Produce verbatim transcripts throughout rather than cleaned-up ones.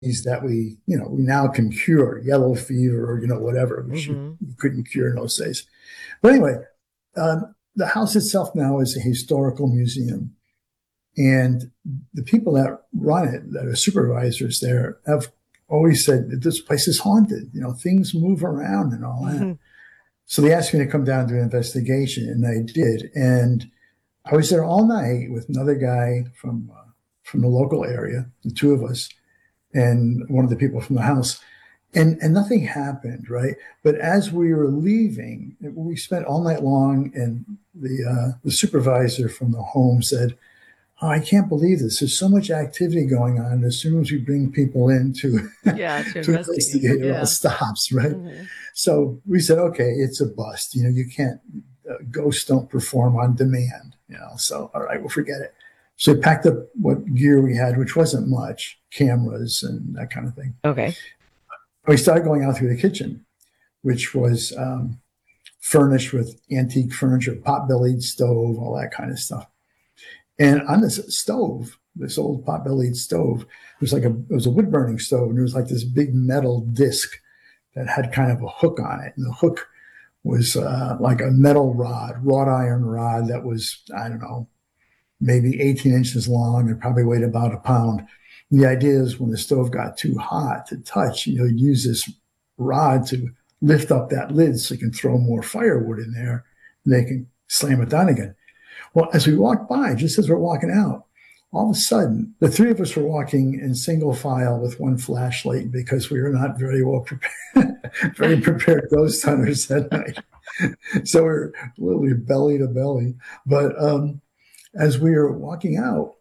that we, you know, we now can cure, yellow fever or, you know, whatever, which you, Hmm. you couldn't cure in those days. But anyway, um, the house itself now is a historical museum. And the people that run it, that are supervisors there, have always said that this place is haunted. You know, things move around and all that. Hmm. So they asked me to come down to an investigation, and I did. And I was there all night with another guy from uh, from the local area, the two of us, and one of the people from the house. And and nothing happened, right? But as we were leaving, we spent all night long, and the uh, the supervisor from the home said, "Oh, I can't believe this. There's so much activity going on. As soon as we bring people in to Yeah, to to investigate. investigate, it all Yeah. stops, right?" Hmm. So we said, "Okay, it's a bust. You know, you can't. Uh, ghosts don't perform on demand. You know, so all right, we'll forget it." So we packed up what gear we had, which wasn't much, cameras and that kind of thing. Okay. We started going out through the kitchen, which was um, furnished with antique furniture, pot-bellied stove, all that kind of stuff. And on this stove, this old pot-bellied stove, it was like a it was a wood burning stove, and there was like this big metal disc that had kind of a hook on it, and the hook was uh, like a metal rod, wrought iron rod that was, I don't know, maybe eighteen inches long and probably weighed about a pound. And the idea is when the stove got too hot to touch, you know, you'd use this rod to lift up that lid so you can throw more firewood in there, and they can slam it down again. Well, as we walked by, just as we're walking out, all of a sudden, the three of us were walking in single file with one flashlight because we were not very well prepared, very prepared ghost hunters that night. So we we're literally belly to belly. But um, as we were walking out,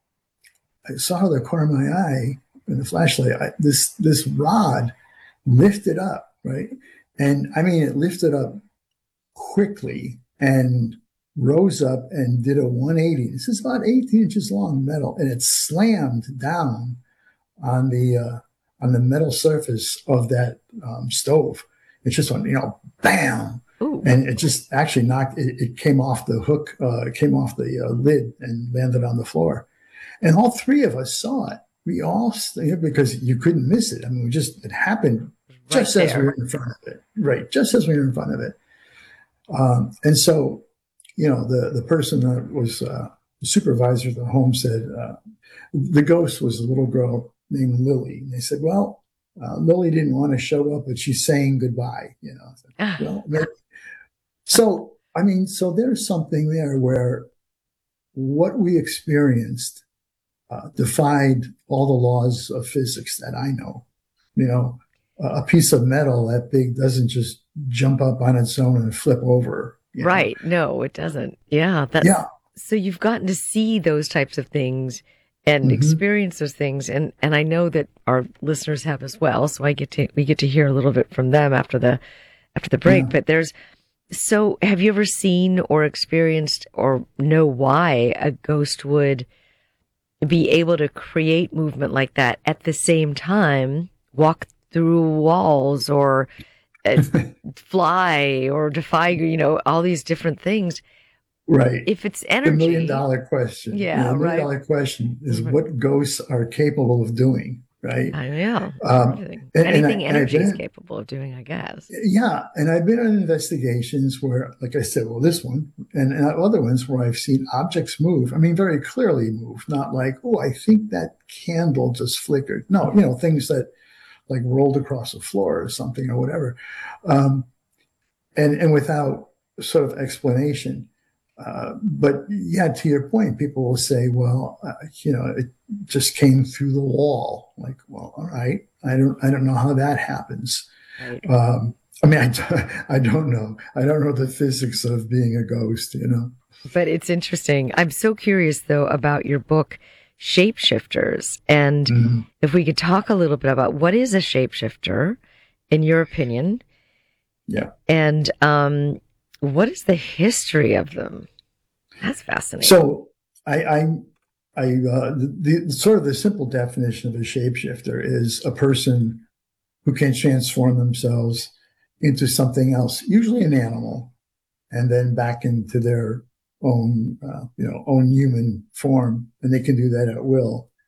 I saw the corner of my eye in the flashlight. I, this this rod lifted up, right? And I mean, it lifted up quickly and rose up and did a one eighty. This is about eighteen inches long metal, and it slammed down on the uh, on the metal surface of that um, stove. It just went, you know, bam, Ooh. and it just actually knocked. It, it came off the hook, uh, it came off the uh, lid, and landed on the floor. And all three of us saw it. We all because you couldn't miss it. I mean, we just it happened Right just as we there. were in front of it, right? Just as we were in front of it. Um, and so, you know, the, the person that was uh, the supervisor of the home said uh, the ghost was a little girl named Lily. And they said, well, uh, Lily didn't want to show up, but she's saying goodbye, you know. Said, Ah. well, maybe. So, I mean, so there's something there where what we experienced uh, defied all the laws of physics that I know. You know, a piece of metal that big doesn't just jump up on its own and flip over, you know. Right. No, it doesn't. Yeah, that's Yeah. so you've gotten to see those types of things and Mm-hmm. experience those things, and and I know that our listeners have as well. So I get to we get to hear a little bit from them after the after the break. Yeah. But there's so have you ever seen or experienced or know why a ghost would be able to create movement like that at the same time, walk through walls or uh, fly or defy, you know, all these different things? Right. If it's The million energy, dollar question. Yeah, yeah, the million right. dollar question is Mhm. what ghosts are capable of doing, right? I know Um, everything, and, and, I, anything and I've energy is been, capable of doing, I guess. yeah, and I've been on investigations where, like I said, well, this one and, and other ones where I've seen objects move. I mean, very clearly move, not like, oh, I think that candle just flickered. No, you know, things that like rolled across the floor or something or whatever. Um, and, and without sort of explanation. Uh, but yeah, to your point, people will say, well, uh, you know, it just came through the wall. Like, well, all right. I don't, I don't know how that happens. Right. Um, I mean, I, I don't know. I don't know the physics of being a ghost, you know? But it's interesting. I'm so curious though about your book, Shapeshifters. And Mhm. if we could talk a little bit about what is a shapeshifter in your opinion, Yeah. and um, what is the history of them? That's fascinating. So I, I, I uh, the, the sort of the simple definition of a shapeshifter is a person who can transform themselves into something else, usually an animal, and then back into their own, uh, you know, own human form, and they can do that at will.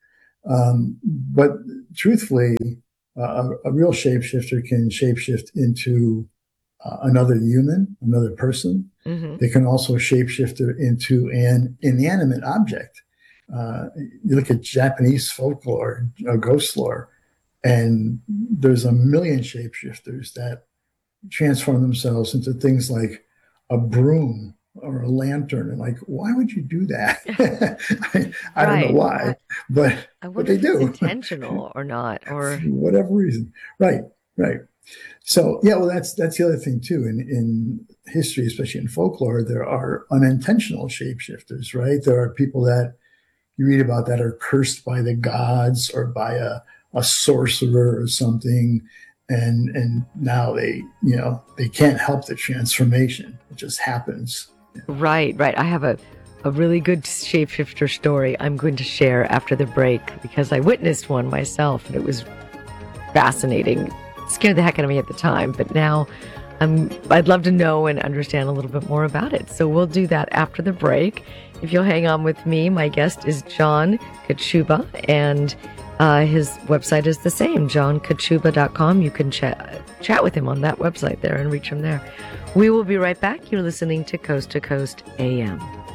Um, but truthfully, uh, a, a real shapeshifter can shapeshift into uh, another human, another person. Mm-hmm. They can also shapeshift into an inanimate object. Uh, you look at Japanese folklore, uh, ghost lore, and there's a million shapeshifters that transform themselves into things like a broom or a lantern. And like, why would you do that? I, I don't know Right. why, but, I but wonder they if it's do. intentional or not, or For whatever reason. Right, right. So yeah, well, that's that's the other thing too. In in history, especially in folklore, there are unintentional shapeshifters. Right, there are people that you read about that are cursed by the gods or by a a sorcerer or something, and and now they you know they can't help the transformation. It just happens. right, right. I have a, a really good shapeshifter story I'm going to share after the break because I witnessed one myself and it was fascinating. It scared the heck out of me at the time, but now I'm, I'd love to know and understand a little bit more about it. So we'll do that after the break. If you'll hang on with me, my guest is John Kachuba, and uh, his website is the same, john kachuba dot com. You can chat, chat with him on that website there and reach him there. We will be right back. You're listening to Coast to Coast A M.